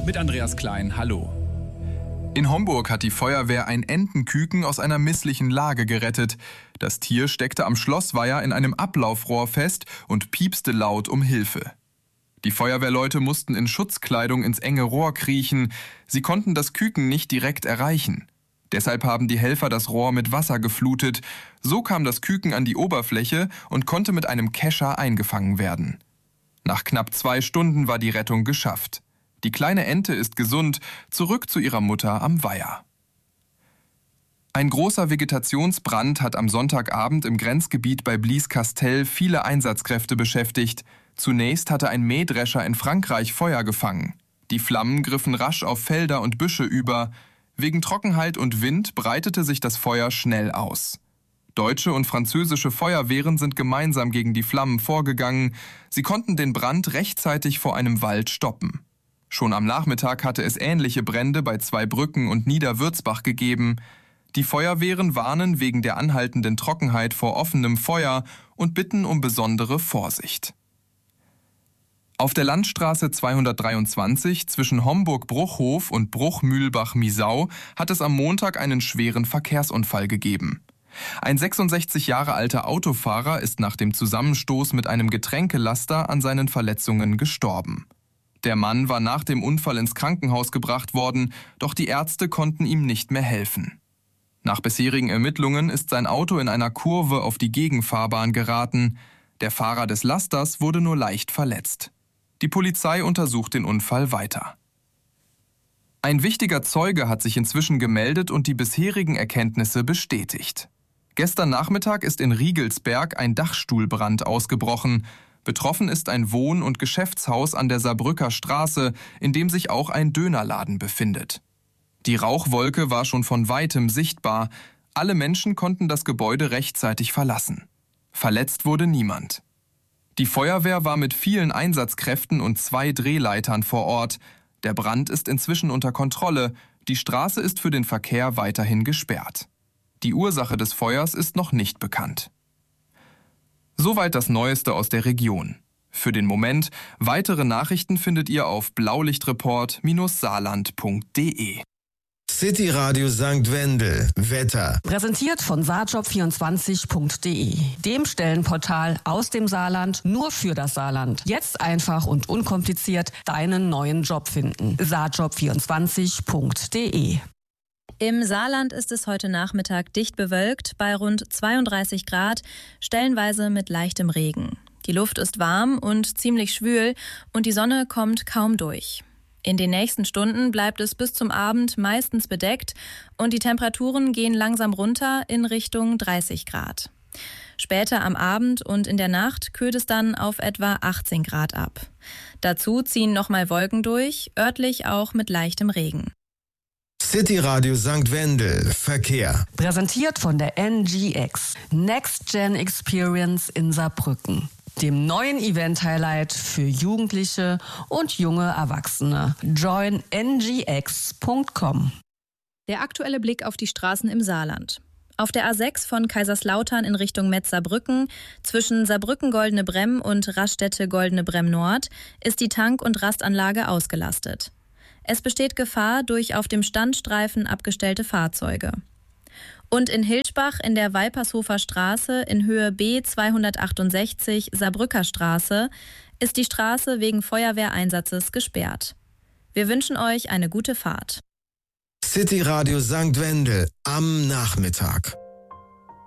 mit Andreas Klein. Hallo. In Homburg hat die Feuerwehr ein Entenküken aus einer misslichen Lage gerettet. Das Tier steckte am Schlossweiher in einem Ablaufrohr fest und piepste laut um Hilfe. Die Feuerwehrleute mussten in Schutzkleidung ins enge Rohr kriechen. Sie konnten das Küken nicht direkt erreichen. Deshalb haben die Helfer das Rohr mit Wasser geflutet. So kam das Küken an die Oberfläche und konnte mit einem Kescher eingefangen werden. Nach knapp 2 Stunden war die Rettung geschafft. Die kleine Ente ist gesund, zurück zu ihrer Mutter am Weiher. Ein großer Vegetationsbrand hat am Sonntagabend im Grenzgebiet bei Blieskastel viele Einsatzkräfte beschäftigt. Zunächst hatte ein Mähdrescher in Frankreich Feuer gefangen. Die Flammen griffen rasch auf Felder und Büsche über. Wegen Trockenheit und Wind breitete sich das Feuer schnell aus. Deutsche und französische Feuerwehren sind gemeinsam gegen die Flammen vorgegangen. Sie konnten den Brand rechtzeitig vor einem Wald stoppen. Schon am Nachmittag hatte es ähnliche Brände bei Zweibrücken und Niederwürzbach gegeben. Die Feuerwehren warnen wegen der anhaltenden Trockenheit vor offenem Feuer und bitten um besondere Vorsicht. Auf der Landstraße 223 zwischen Homburg-Bruchhof und Bruch-Mühlbach-Miesau hat es am Montag einen schweren Verkehrsunfall gegeben. Ein 66 Jahre alter Autofahrer ist nach dem Zusammenstoß mit einem Getränkelaster an seinen Verletzungen gestorben. Der Mann war nach dem Unfall ins Krankenhaus gebracht worden, doch die Ärzte konnten ihm nicht mehr helfen. Nach bisherigen Ermittlungen ist sein Auto in einer Kurve auf die Gegenfahrbahn geraten. Der Fahrer des Lasters wurde nur leicht verletzt. Die Polizei untersucht den Unfall weiter. Ein wichtiger Zeuge hat sich inzwischen gemeldet und die bisherigen Erkenntnisse bestätigt. Gestern Nachmittag ist in Riegelsberg ein Dachstuhlbrand ausgebrochen. Betroffen ist ein Wohn- und Geschäftshaus an der Saarbrücker Straße, in dem sich auch ein Dönerladen befindet. Die Rauchwolke war schon von weitem sichtbar. Alle Menschen konnten das Gebäude rechtzeitig verlassen. Verletzt wurde niemand. Die Feuerwehr war mit vielen Einsatzkräften und 2 Drehleitern vor Ort. Der Brand ist inzwischen unter Kontrolle. Die Straße ist für den Verkehr weiterhin gesperrt. Die Ursache des Feuers ist noch nicht bekannt. Soweit das Neueste aus der Region. Für den Moment, weitere Nachrichten findet ihr auf blaulichtreport-saarland.de. City Radio St. Wendel. Wetter. Präsentiert von saarjob24.de, dem Stellenportal aus dem Saarland nur für das Saarland. Jetzt einfach und unkompliziert deinen neuen Job finden. saarjob24.de. Im Saarland ist es heute Nachmittag dicht bewölkt bei rund 32 Grad, stellenweise mit leichtem Regen. Die Luft ist warm und ziemlich schwül und die Sonne kommt kaum durch. In den nächsten Stunden bleibt es bis zum Abend meistens bedeckt und die Temperaturen gehen langsam runter in Richtung 30 Grad. Später am Abend und in der Nacht kühlt es dann auf etwa 18 Grad ab. Dazu ziehen nochmal Wolken durch, örtlich auch mit leichtem Regen. City Radio St. Wendel. Verkehr. Präsentiert von der NGX, Next Gen Experience in Saarbrücken, dem neuen Event-Highlight für Jugendliche und junge Erwachsene. Join ngx.com. Der aktuelle Blick auf die Straßen im Saarland. Auf der A6 von Kaiserslautern in Richtung Metz-Saarbrücken zwischen Saarbrücken-Goldene Bremm und Raststätte-Goldene Bremm Nord ist die Tank- und Rastanlage ausgelastet. Es besteht Gefahr durch auf dem Standstreifen abgestellte Fahrzeuge. Und in Hilschbach in der Weipershofer Straße in Höhe B 268 Saarbrücker Straße ist die Straße wegen Feuerwehreinsatzes gesperrt. Wir wünschen euch eine gute Fahrt. City Radio St. Wendel am Nachmittag.